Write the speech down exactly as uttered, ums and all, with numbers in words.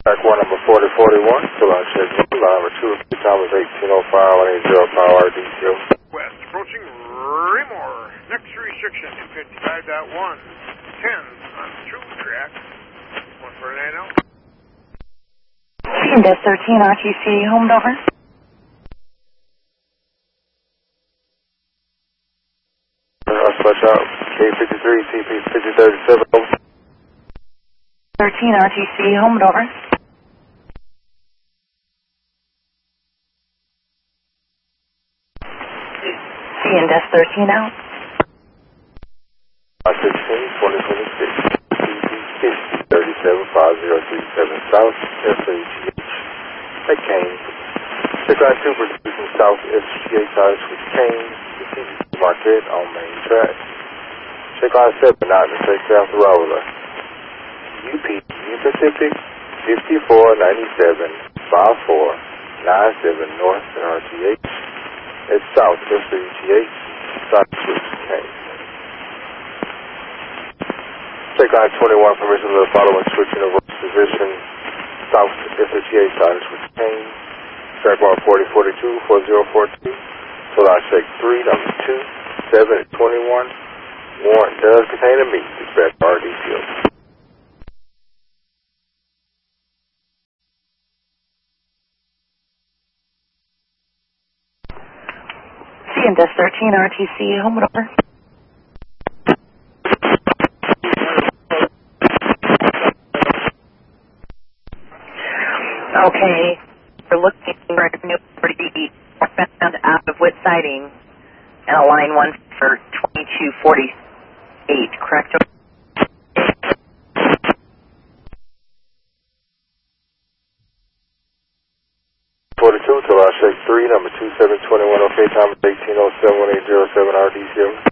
Track one, number forty forty-one, still on check one, line number two, time is eighteen oh five, one eight zero five R D C O. West, approaching Raymore. Next restriction, two fifty-five point one. ten on two track. one forty-nine out. Desk thirteen, R T C, home over. Flush out, K fifty-three, C P fifty thirty-seven, over. thirteen, R T C, home over. C and Desk thirteen out. R sixteen, twenty twenty-six, C P fifty thirty-seven, five zero three seven South, S H H, at Kane. Check line two, producing South S H H South with Kane, Marquette on main track. Check line seven, nine to six South Roller. U P, U Pacific, fifty-four ninety-seven, five four nine seven North and R T H. At South S H H, South Switch Kane. Check line twenty-one, permission to the following switching of position. South S H H, South Switch Kane. Track one forty forty-two, four zero four two. So I check three, number two, seven at twenty-one. Warrant does contain a meet. Dispatch R D C O. C and Desk thirteen, R T C, home over. Okay, we're looking for a new property found out of Witt Siding and a line one for twenty-two forty-eight, correct? forty-two, till I shake three, number two seven twenty-one, okay, time is eighteen oh seven, one eight zero seven R D C O.